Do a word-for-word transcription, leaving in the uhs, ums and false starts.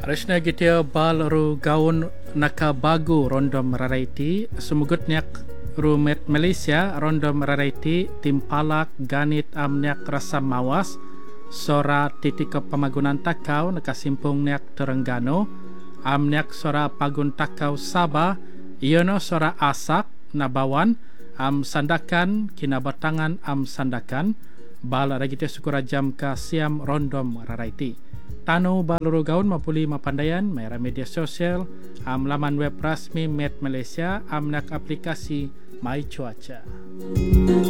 Rashna gitia bal ru gaun naka bagu rondom raraiti semugut nyak rumet Malaysia rondom raraiti timpalak ganit amnyak rasa mawas sora titik pemagunan takau naka simpung nyak Terengganu amnyak sora pagun takau Sabah iono sora asak nabawan am sandakan kina batangan am sandakan bal ragite sukurajam ka siam rondom raraiti tanu baluru gaun mapuli mapandayan mera media sosial am laman web rasmi Met Malaysia amnak aplikasi My Cuaca.